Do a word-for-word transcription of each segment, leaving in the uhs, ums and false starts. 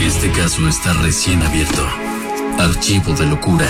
Este caso está recién abierto. Archivo de locura.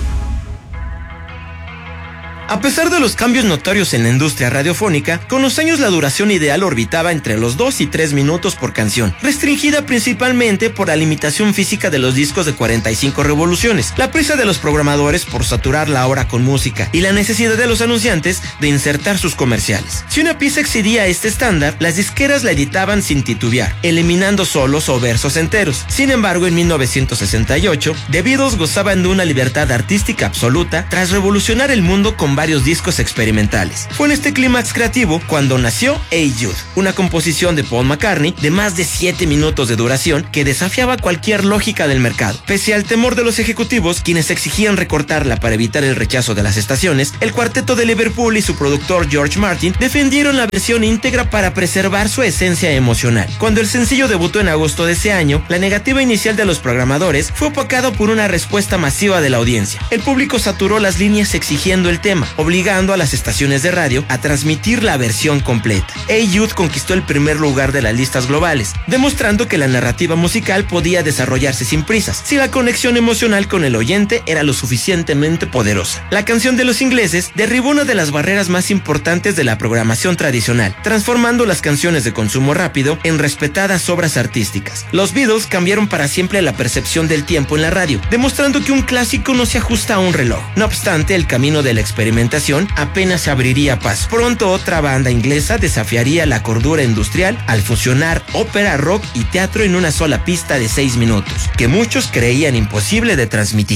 A pesar de los cambios notorios en la industria radiofónica, con los años la duración ideal orbitaba entre los dos y tres minutos por canción, restringida principalmente por la limitación física de los discos de cuarenta y cinco revoluciones, la prisa de los programadores por saturar la hora con música y la necesidad de los anunciantes de insertar sus comerciales. Si una pieza excedía este estándar, las disqueras la editaban sin titubear, eliminando solos o versos enteros. Sin embargo, en mil novecientos sesenta y ocho, The Beatles gozaban de una libertad artística absoluta tras revolucionar el mundo con varios discos experimentales. Fue en este clímax creativo cuando nació Hey Jude, una composición de Paul McCartney de más de siete minutos de duración que desafiaba cualquier lógica del mercado. Pese al temor de los ejecutivos, quienes exigían recortarla para evitar el rechazo de las estaciones, el cuarteto de Liverpool y su productor George Martin defendieron la versión íntegra para preservar su esencia emocional. Cuando el sencillo debutó en agosto de ese año, la negativa inicial de los programadores fue opacado por una respuesta masiva de la audiencia. El público saturó las líneas exigiendo el tema, obligando a las estaciones de radio a transmitir la versión completa. Hey Jude conquistó el primer lugar de las listas globales, demostrando que la narrativa musical podía desarrollarse sin prisas, si la conexión emocional con el oyente era lo suficientemente poderosa. La canción de los ingleses derribó una de las barreras más importantes de la programación tradicional, transformando las canciones de consumo rápido en respetadas obras artísticas. Los Beatles cambiaron para siempre la percepción del tiempo en la radio, demostrando que un clásico no se ajusta a un reloj. No obstante, el camino de la experimentación apenas se abriría paso. Pronto otra banda inglesa desafiaría la cordura industrial al fusionar ópera, rock y teatro en una sola pista de seis minutos, que muchos creían imposible de transmitir.